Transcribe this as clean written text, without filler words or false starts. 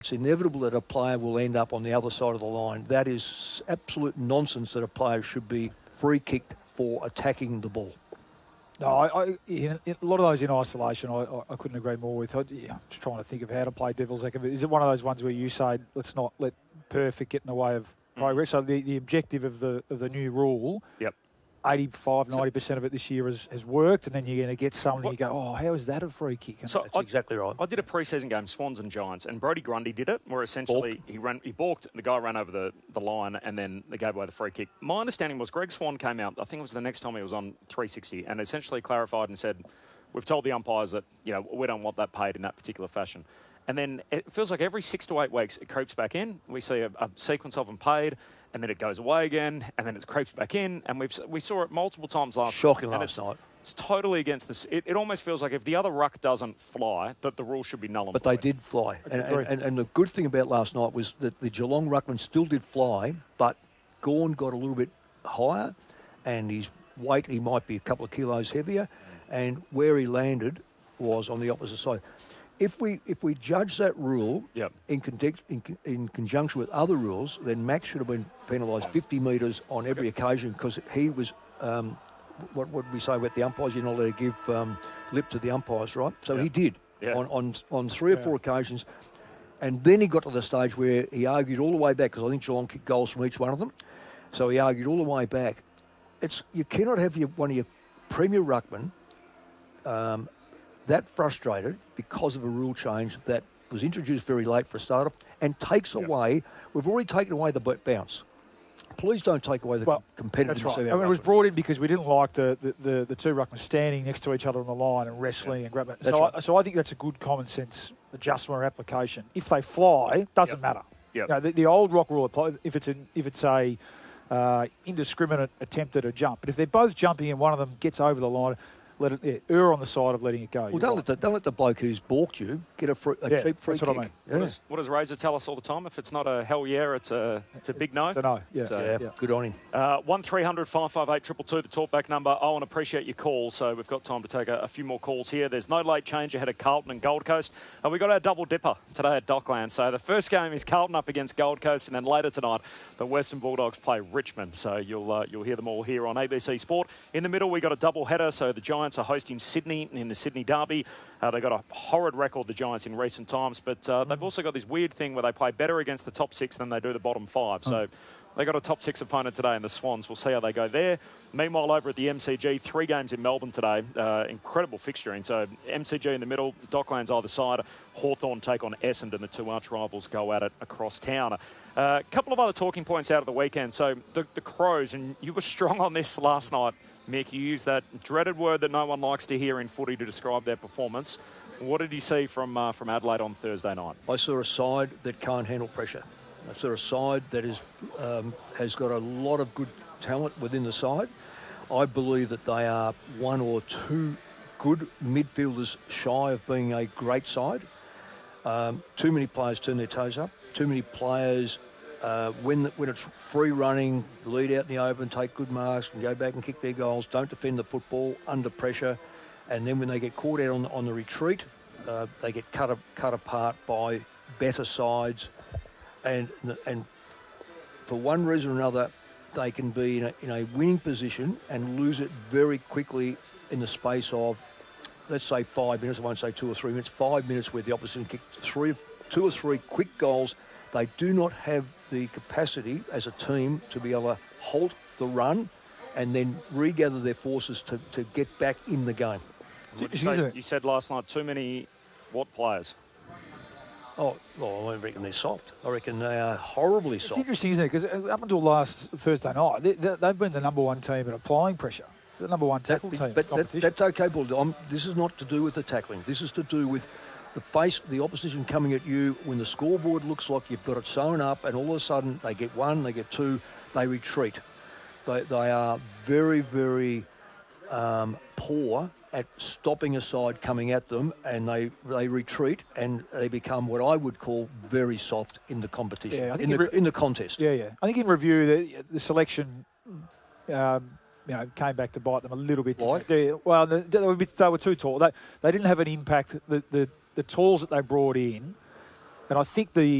It's inevitable that a player will end up on the other side of the line. That is absolute nonsense that a player should be free kicked for attacking the ball. No, a lot of those in isolation, I couldn't agree more with. I'm just trying to think of how to play devil's advocate. Is it one of those ones where you say, let's not let perfect get in the way of progress? So the objective of the new rule, 85-90% of it this year has worked, and then you're going to get some and you go, oh, how is that a free kick? So that's exactly right. I did a pre-season game, Swans and Giants, and Brodie Grundy did it, where essentially he balked, the guy ran over the line, and then they gave away the free kick. My understanding was Greg Swan came out, I think it was the next time he was on 360, and essentially clarified and said, we've told the umpires that, we don't want that paid in that particular fashion. And then it feels like every 6 to 8 weeks it creeps back in. We see a sequence of them paid, and then it goes away again, and then it creeps back in. And we saw it multiple times last night. Shocking last night. It's totally against this. It almost feels like if the other ruck doesn't fly, that the rule should be null and void. But they did fly. And the good thing about last night was that the Geelong ruckman still did fly, but Gawn got a little bit higher, and his weight, he might be a couple of kilos heavier, and where he landed was on the opposite side. If we judge that rule in conjunction with other rules, then Max should have been penalised 50 metres on every occasion because he was, what would we say about the umpires? You're not allowed to give lip to the umpires, right? So he did on 3 or 4 occasions. And then he got to the stage where he argued all the way back, because I think Geelong kicked goals from each one of them. So he argued all the way back. You cannot have one of your premier ruckmen that frustrated because of a rule change that was introduced very late for a starter and takes away, we've already taken away the bounce. Please don't take away the competitiveness. That's right. Of our I mean, it was brought in because we didn't like the two ruckmen standing next to each other on the line and wrestling and grabbing. So I think that's a good common sense adjustment or application. If they fly, doesn't matter. The old rock rule applies if it's a indiscriminate attempt at a jump. But if they're both jumping and one of them gets over the line, let it err on the side of letting it go. Well, don't let the bloke who's balked you get a cheap free kick. What I mean. Yeah. What does Razor tell us all the time? If it's not a hell yeah, it's a big no. It's a no. Good on him. 1300 558 222, the talkback number. Owen, appreciate your call. So we've got time to take a few more calls here. There's no late change ahead of Carlton and Gold Coast. We got our double dipper today at Dockland. So the first game is Carlton up against Gold Coast, and then later tonight the Western Bulldogs play Richmond. So you'll hear them all here on ABC Sport. In the middle we got a double header. So the Giants are hosting Sydney in the Sydney Derby. They've got a horrid record, the Giants, in recent times, but they've also got this weird thing where they play better against the top 6 than they do the bottom 5. So they got a top 6 opponent today in the Swans. We'll see how they go there. Meanwhile, over at the MCG, 3 games in Melbourne today. Incredible fixturing. So MCG in the middle, Docklands either side. Hawthorn take on Essendon. The 2 arch rivals go at it across town. A couple of other talking points out of the weekend. So the Crows, and you were strong on this last night, Mick. You used that dreaded word that no one likes to hear in footy to describe their performance. What did you see from Adelaide on Thursday night? I saw a side that can't handle pressure. I saw a side that has got a lot of good talent within the side. I believe that they are 1 or 2 good midfielders shy of being a great side. Too many players turn their toes up. Too many players, when it's free running, lead out in the open, take good marks, and go back and kick their goals, don't defend the football under pressure. And then when they get caught out on the retreat, they get cut apart by better sides. And for one reason or another, they can be in a winning position and lose it very quickly in the space of, let's say, 5 minutes. I won't say 2 or 3 minutes. 5 minutes where the opposition kicked 2 or 3 quick goals. They do not have the capacity as a team to be able to halt the run and then regather their forces to get back in the game. You said last night too many what players? Oh, well, I reckon they're soft. I reckon they are horribly soft. It's interesting, isn't it? Because up until last Thursday night, they've been the number 1 team at applying pressure. The number 1 tackle team. But that's okay, Paul. This is not to do with the tackling. This is to do with the opposition coming at you when the scoreboard looks like you've got it sewn up, and all of a sudden they get 1, they get 2, they retreat. They are very, very poor at stopping a side coming at them, and they retreat, and they become what I would call very soft in the competition, in the contest. Yeah. I think in review, the selection came back to bite them a little bit. Why? Well, they were too tall. They didn't have an impact. The tools that they brought in And I think the